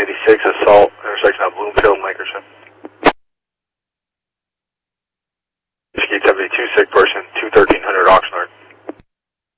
86, assault, intersection of Bloomfield and Lancashire. Gate 72, sick person.